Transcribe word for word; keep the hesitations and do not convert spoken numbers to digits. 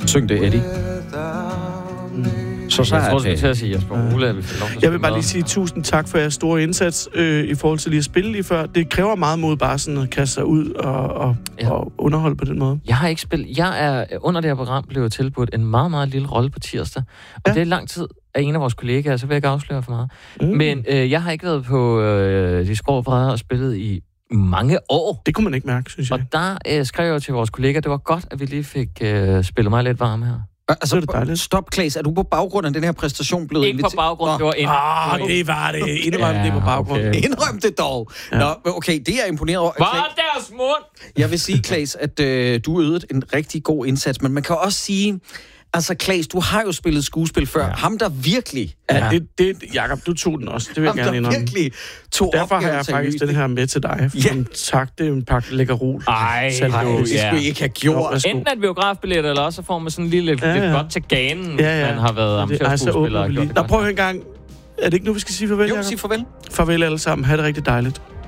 Syng det, Eddie. Mm. Så så jeg er tror, det. til at sige, Jesper Ole, at vi får lov til at Jeg vil bare spille lige sige tusind tak for jeres store indsats øh, i forhold til lige at spille lige før. Det kræver meget mod bare sådan at kaste sig ud og, og, Ja. og underholde på den måde. Jeg har ikke spillet... Jeg er under det her program blev tilbudt en meget, meget lille rolle på tirsdag. Og Ja. det er lang tid af en af vores kollegaer, så vil jeg ikke afsløre for meget. Mm. Men øh, jeg har ikke været på øh, de skrå brædder og spillet i mange år. Det kunne man ikke mærke, synes jeg. Og der øh, skrev jeg til vores kollega, det var godt, at vi lige fik øh, spillet mig lidt varme her. Altså, er det dejligt. Stop, Claes. Er du på baggrund af den her præstation blevet Ikke på inviteret- baggrund, Nå. det var ind. Ah, det var det. Indrøm Ja, det på baggrund. okay. Indrøm det dog. Ja. Nå, okay, det er jeg imponeret over. Var Claes, deres mund! jeg vil sige, Claes, at øh, du øvede en rigtig god indsats, men man kan også sige, altså Claes, du har jo spillet skuespil før. Ja. Ham, der virkelig... Ja, det, det, Jakob, du tog den også. Det vil jeg Ham, gerne der indrømme. virkelig tog Derfor har jeg opgaven faktisk seriøst. den her med til dig. Ja. Ja. Tak, det er en pakke lækker rol. Ej, Salg ej, det. Det skulle Ja. I ikke have gjort. Værsgo. Enten et biografbillet, eller også så får man sådan lige lidt, Ja, ja, ja. lidt godt til ganen, Ja, ja. man har været Det- ej, så amatørskuespiller åbner og vi gjort lige. det Nå, godt. prøv en gang. Er det ikke nu, vi skal sige farvel, Jo, Jacob? sig farvel. Farvel alle sammen. Ha' det rigtig dejligt.